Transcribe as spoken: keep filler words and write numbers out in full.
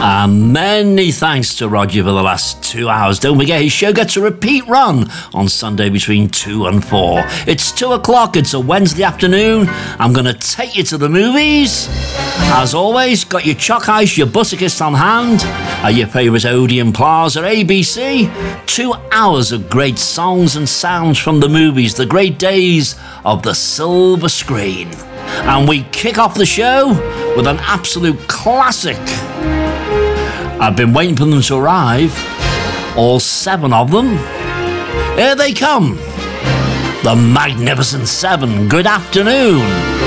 And many thanks to Roger for the last two hours. Don't forget, his show gets a repeat run on Sunday between two and four. It's two o'clock. It's a Wednesday afternoon. I'm going to take you to the movies. As always, got your Choc Ice, your Butterkist on hand, uh, your favourite Odeon Plaza, A B C. Two hours of great songs and sounds from the movies, the great days of the silver screen. And we kick off the show with an absolute classic. I've been waiting for them to arrive, all seven of them. Here they come, the Magnificent Seven. Good afternoon.